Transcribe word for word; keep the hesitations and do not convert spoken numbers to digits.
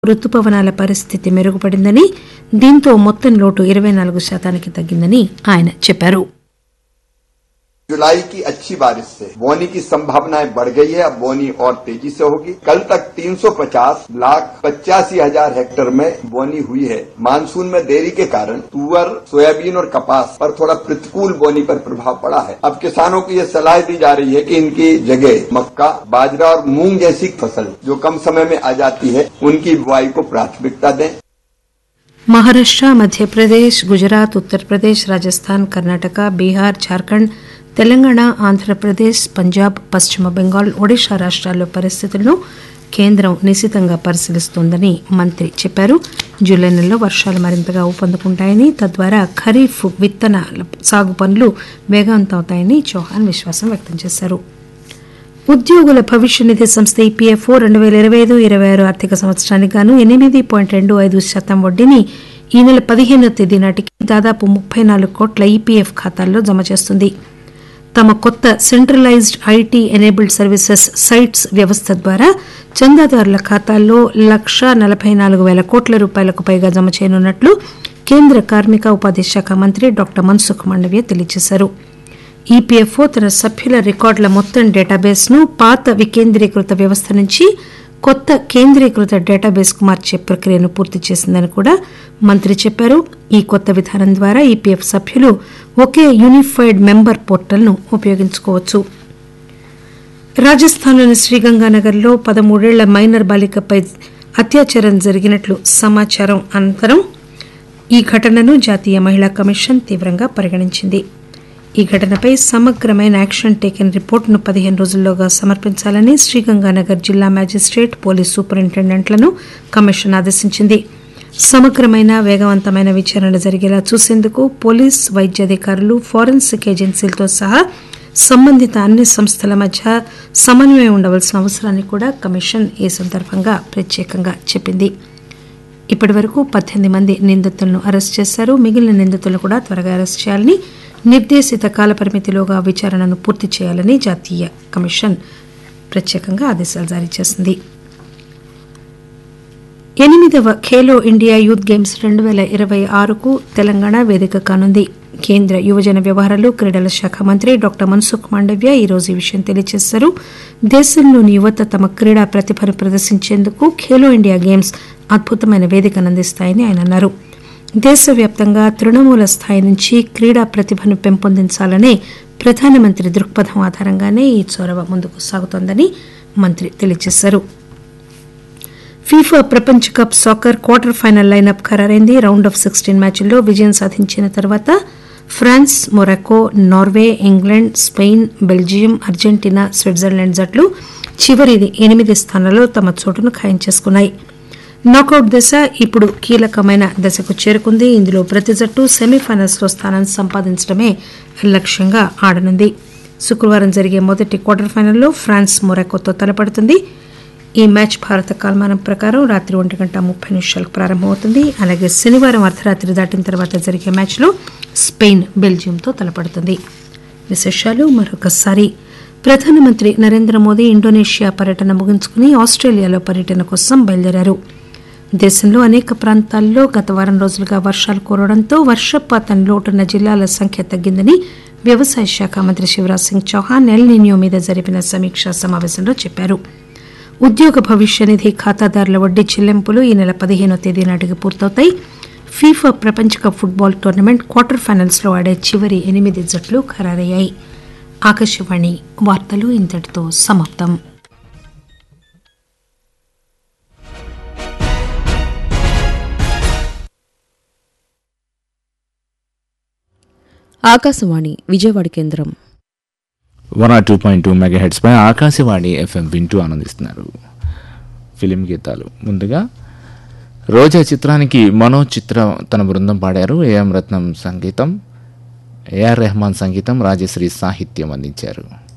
రుతుపవనాల పరిస్థితి మెరుగుపడిందని, దీంతో మొత్తం లోటు ఇరవై నాలుగు శాతానికి తగ్గిందని ఆయన చెప్పారు. जुलाई की अच्छी बारिश से बोनी की संभावनाएं बढ़ गई है. अब बोनी और तेजी से होगी. कल तक तीन सौ पचास लाख पचासी हजार हेक्टेयर में बोनी हुई है. मानसून में देरी के कारण तुअर, सोयाबीन और कपास पर थोड़ा प्रतिकूल बोनी पर प्रभाव पड़ा है. अब किसानों को ये सलाह दी जा रही है कि इनकी जगह मक्का, बाजरा और मूंग जैसी फसल जो कम समय में आ जाती है उनकी बुआई को प्राथमिकता दें. మహారాష్ట్ర, మధ్యప్రదేశ్, గుజరాత్, ఉత్తరప్రదేశ్, రాజస్థాన్, కర్ణాటక, బీహార్, జార్ఖండ్, తెలంగాణ, ఆంధ్రప్రదేశ్, పంజాబ్, పశ్చిమ బెంగాల్, ఒడిశా రాష్ట్రాల్లో పరిస్థితులను కేంద్రం నిశితంగా పరిశీలిస్తోందని మంత్రి చెప్పారు. జూలై నెలలో వర్షాలు మరింతగా ఊపందుకుంటాయని, తద్వారా ఖరీఫ్ విత్తన సాగు పనులు వేగవంతమవుతాయని చౌహాన్ విశ్వాసం వ్యక్తం చేశారు. ఉద్యోగుల భవిష్య నిధి సంస్థ ఈపీఎఫ్ఓ రెండు పేల ఇరవై ఐదు ఇరవై ఆరు ఆర్థిక సంవత్సరానికి గాను ఎనిమిది పాయింట్ రెండు ఐదు శాతం వడ్డీని ఈ నెల పదిహేనో తేదీ నాటికి దాదాపు ముప్పై నాలుగు కోట్ల ఈపీఎఫ్ ఖాతాల్లో జమ చేస్తుంది. తమ కొత్త centralised IT enabled services sites వ్యవస్థ ద్వారా చందాదారుల ఖాతాల్లో లక్ష నలభై నాలుగు పేల కోట్ల రూపాయలకు పైగా జమ చేయనున్నట్లు కేంద్ర కార్మిక ఉపాధి శాఖ మంత్రి డాక్టర్ మన్సుఖ్ మాండవ్య తెలియజేశారు. ఈపీఎఫ్ఓ తన సభ్యుల రికార్డుల మొత్తం డేటాబేస్ ను పాత వికేంద్రీకృత వ్యవస్థ నుంచి కొత్త కేంద్రీకృత డేటాబేస్ కు మార్చే ప్రక్రియను పూర్తి చేసిందని కూడా మంత్రి చెప్పారు. ఈ కొత్త విధానం ద్వారా ఈపీఎఫ్ సభ్యులు ఒకే యూనిఫైడ్ మెంబర్ పోర్టల్ ను ఉపయోగించుకోవచ్చు. రాజస్థాన్లోని శ్రీగంగానగర్ లో పదమూడేళ్ల మైనర్ బాలికపై అత్యాచారం జరిగినట్లు సమాచారం అనంతరం ఈ ఘటనను జాతీయ మహిళా కమిషన్ తీవ్రంగా పరిగణించింది. ఈ ఘటనపై సమగ్రమైన యాక్షన్ టేకెన్ రిపోర్టును పదిహేను రోజుల్లోగా సమర్పించాలని శ్రీగంగానగర్ జిల్లా మేజిస్టేట్, పోలీస్ సూపరింటెండెంట్లను కమిషన్ ఆదేశించింది. సమగ్రమైన వేగవంతమైన విచారణ జరిగేలా చూసేందుకు పోలీస్, వైద్యాధికారులు, ఫోరెన్సిక్ ఏజెన్సీలతో సహా సంబంధిత అన్ని సంస్థల మధ్య సమన్వయం ఉండవలసిన అవసరాన్ని కూడా కమిషన్ ఈ సందర్భంగా ప్రత్యేకంగా చెప్పింది. ఇప్పటి వరకు పద్దెనిమిది మంది నిందితులను అరెస్ట్ చేశారు. మిగిలిన నిందితులను కూడా త్వరగా అరెస్ట్ చేయాలని, నిర్దేశిత కాలపరిమితిలోగా విచారణను పూర్తి చేయాలని జాతీయ కమిషన్ ప్రత్యేకంగా ఆదేశాలు జారీ చేసింది. ఎనిమిదవ ఖేలో ఇండియా యూత్ గేమ్స్ రెండు పేల ఇరవై ఆరుకు తెలంగాణ వేదిక కానుంది. కేంద్ర యువజన వ్యవహారాలు, క్రీడల శాఖ మంత్రి డాక్టర్ మన్సుఖ్ మాండవ్య ఈరోజు ఈ విషయం తెలియజేశారు. దేశంలోని యువత తమ క్రీడా ప్రతిభను ప్రదర్శించేందుకు ఖేలో ఇండియా గేమ్స్ అద్భుతమైన వేదికను అందిస్తాయని ఆయన అన్నారు. దేశవ్యాప్తంగా తృణమూల స్థాయి నుంచి క్రీడా ప్రతిభను పెంపొందించాలనే ప్రధానమంత్రి దృక్పథం ఆధారంగానే ఈ చొరవ ముందుకు సాగుతోందని మంత్రి తెలియజేశారు. ఫీఫా ప్రపంచ cup soccer quarter final lineup ఖరారైంది. Round of sixteen మ్యాచ్ల్లో విజయం సాధించిన తర్వాత France, Morocco, Norway, England, Spain, Belgium, Argentina, Switzerland జట్లు చివరి ఎనిమిది స్థానాల్లో తమ చోటును ఖాయం చేసుకున్నాయి. నాకౌట్ దశ ఇప్పుడు కీలకమైన దశకు చేరుకుంది. ఇందులో ప్రతి జట్టు సెమీఫైనల్స్ లో స్థానం సంపాదించడమే లక్ష్యంగా ఆడనుంది. శుక్రవారం జరిగే మొదటి క్వార్టర్ ఫైనల్లో ఫ్రాన్స్ మొరాకోతో తలపడుతుంది. ఈ మ్యాచ్ భారత కాలమానం ప్రకారం రాత్రి ఒంటి గంట ముప్పై నిమిషాలకు ప్రారంభమవుతుంది. అలాగే శనివారం అర్ధరాత్రి దాటిన తర్వాత జరిగే మ్యాచ్లో స్పెయిన్ బెల్జియంతో తలపడుతుంది. విశేషాలు మరొకసారి. ప్రధానమంత్రి నరేంద్ర మోదీ ఇండోనేషియా పర్యటన ముగించుకుని ఆస్ట్రేలియాలో పర్యటన కోసం బయలుదేరారు. దేశంలో అనేక ప్రాంతాల్లో గత వారం రోజులుగా వర్షాలు కురవడంతో వర్షపాతం లోటున్న జిల్లాల సంఖ్య తగ్గిందని వ్యవసాయ శాఖ మంత్రి శివరాజ్ సింగ్ చౌహాన్ ఎల్ నిన్యో మీద జరిపిన సమీక్షా సమావేశంలో చెప్పారు. ఉద్యోగ భవిష్య నిధి ఖాతాదారుల వడ్డీ చెల్లింపులు ఈ నెల పదిహేనో తేదీ నాటికి పూర్తవుతాయి. ఫీఫా ప్రపంచ cup football tournament quarter finals లో ఆడే చివరి ఎనిమిది జట్లు ఖరారయ్యాయి. ఆకాశవాణి వార్తలు ఇంతటితో సమాప్తం. ఆకాశవాణి విజయవాడ కేంద్రం one or two point two mega heads pi Akashvani FM వింటూ ఆనందిస్తున్నారు. ఫిలిం గీతాలు. ముందుగా రోజా చిత్రానికి మనో చిత్ర తన బృందం పాడారు. ఏఎం రత్నం సంగీతం, ఏఆర్ రెహమాన్ సంగీతం, రాజశ్రీ సాహిత్యం అందించారు.